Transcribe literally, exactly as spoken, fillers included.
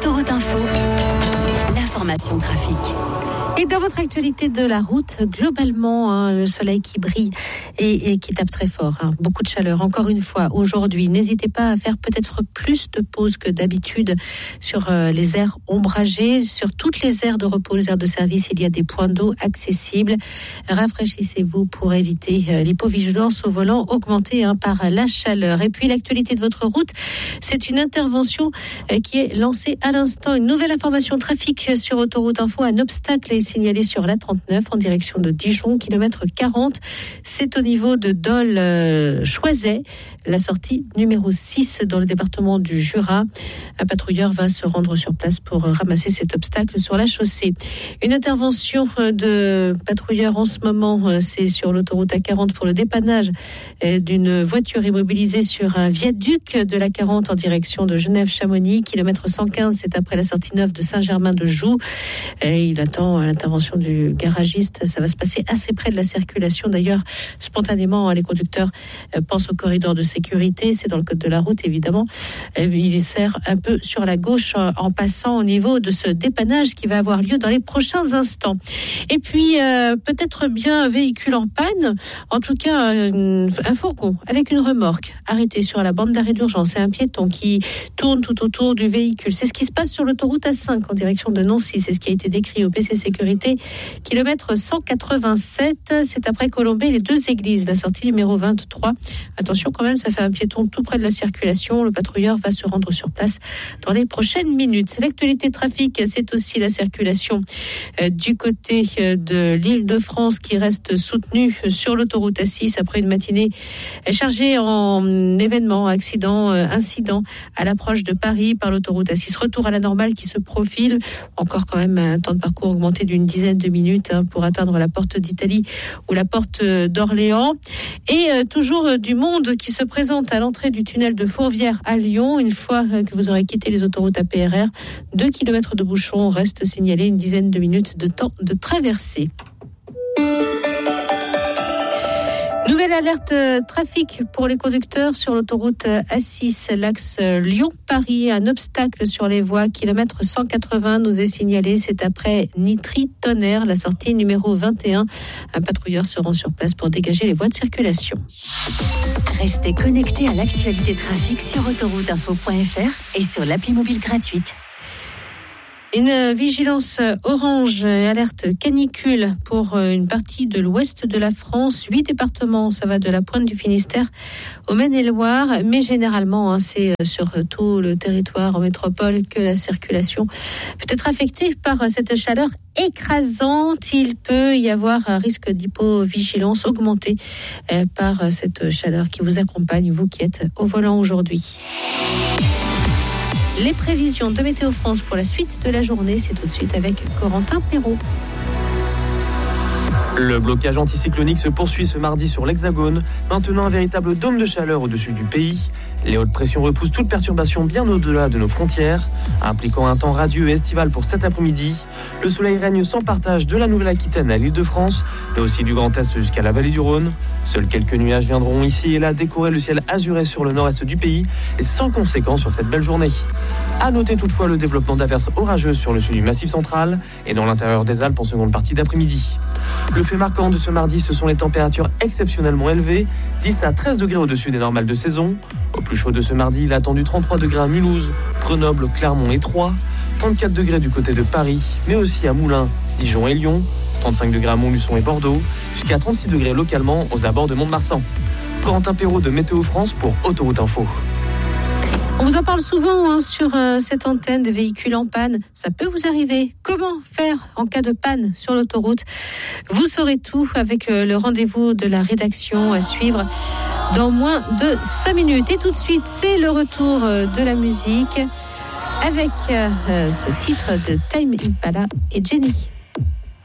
Autoroute Info, l'information trafic. Et dans votre actualité de la route, globalement, hein, le soleil qui brille et, et qui tape très fort. Hein, beaucoup de chaleur, encore une fois, aujourd'hui. N'hésitez pas à faire peut-être plus de pauses que d'habitude sur euh, les aires ombragées. Sur toutes les aires de repos, les aires de service, il y a des points d'eau accessibles. Rafraîchissez-vous pour éviter euh, l'hypovigilance au volant augmentée hein, par la chaleur. Et puis, l'actualité de votre route, c'est une intervention euh, qui est lancée à l'instant. Une nouvelle information trafic sur Autoroute Info. Un obstacle est signalé sur la trente-neuf en direction de Dijon, kilomètre quarante. C'est au niveau de Dole-Choiset, la sortie numéro six dans le département du Jura. Un patrouilleur va se rendre sur place pour ramasser cet obstacle sur la chaussée. Une intervention de patrouilleur en ce moment, c'est sur l'autoroute A quarante pour le dépannage d'une voiture immobilisée sur un viaduc de l'A quarante en direction de Genève-Chamonix, kilomètre cent quinze, c'est après la sortie neuve de Saint-Germain-de-Joux. Et il attend l'intervention du garagiste. Ça va se passer assez près de la circulation. D'ailleurs, spontanément, les conducteurs pensent au corridor de sécurité. C'est dans le code de la route, évidemment. Il sert un peu sur la gauche en passant au niveau de ce dépannage qui va avoir lieu dans les prochains instants. Et puis, euh, peut-être bien un véhicule en panne. En tout cas, un, un fourgon avec une remorque arrêté sur la bande d'arrêt d'urgence. C'est un piéton qui tourne tout autour du véhicule. C'est ce qui se passe sur l'autoroute A cinq en direction de Nancy. C'est ce qui a été décrit au P C Sécurité, kilomètre cent quatre-vingt-sept, c'est après Colombey, les deux églises, la sortie numéro vingt-trois. Attention quand même, ça fait un piéton tout près de la circulation. Le patrouilleur va se rendre sur place dans les prochaines minutes. L'actualité trafic, c'est aussi la circulation euh, du côté euh, de l'Île-de-France qui reste soutenue sur l'autoroute A six après une matinée chargée en événements, accidents, euh, incidents à l'approche de Paris par l'autoroute A six. Retour à la normale qui se profile. Encore quand même un temps de parcours augmenté d'une dizaine de minutes hein, pour atteindre la porte d'Italie ou la porte d'Orléans. Et euh, toujours euh, du monde qui se présente à l'entrée du tunnel de Fourvière à Lyon. Une fois euh, que vous aurez quitté les autoroutes à P R R, deux kilomètres de bouchons restent signalés, une dizaine de minutes de temps de traversée. Nouvelle alerte trafic pour les conducteurs sur l'autoroute A six, l'axe Lyon-Paris. Un obstacle sur les voies, kilomètre cent quatre-vingts, nous est signalé. C'est après Nitry-Tonnerre, la sortie numéro vingt et un. Un patrouilleur se rend sur place pour dégager les voies de circulation. Restez connectés à l'actualité trafic sur autoroute info point f r et sur l'appli mobile gratuite. Une vigilance orange et alerte canicule pour une partie de l'ouest de la France. Huit départements, ça va de la pointe du Finistère au Maine-et-Loire. Mais généralement, hein, c'est sur tout le territoire en métropole que la circulation peut être affectée par cette chaleur écrasante. Il peut y avoir un risque d'hypovigilance augmenté par cette chaleur qui vous accompagne, vous qui êtes au volant aujourd'hui. Les prévisions de Météo France pour la suite de la journée, c'est tout de suite avec Corentin Perrault. Le blocage anticyclonique se poursuit ce mardi sur l'Hexagone, maintenant un véritable dôme de chaleur au-dessus du pays. Les hautes pressions repoussent toute perturbation bien au-delà de nos frontières, impliquant un temps radieux et estival pour cet après-midi. Le soleil règne sans partage de la Nouvelle-Aquitaine à l'Île-de-France, mais aussi du Grand Est jusqu'à la vallée du Rhône. Seuls quelques nuages viendront ici et là décorer le ciel azuré sur le nord-est du pays et sans conséquence sur cette belle journée. À noter toutefois le développement d'averses orageuses sur le sud du Massif central et dans l'intérieur des Alpes en seconde partie d'après-midi. Le fait marquant de ce mardi, ce sont les températures exceptionnellement élevées, dix à treize degrés au-dessus des normales de saison. Au plus chaud de ce mardi, il a attendu trente-trois degrés à Mulhouse, Grenoble, Clermont et Troyes, trente-quatre degrés du côté de Paris, mais aussi à Moulins, Dijon et Lyon, trente-cinq degrés à Montluçon et Bordeaux, jusqu'à trente-six degrés localement aux abords de Mont-de-Marsan. Corentin Perrault de Météo France pour Autoroute Info. On vous en parle souvent hein, sur euh, cette antenne des véhicules en panne. Ça peut vous arriver. Comment faire en cas de panne sur l'autoroute ? Vous saurez tout avec euh, le rendez-vous de la rédaction à suivre dans moins de cinq minutes. Et tout de suite, c'est le retour euh, de la musique avec euh, ce titre de Tame Impala et Jenny.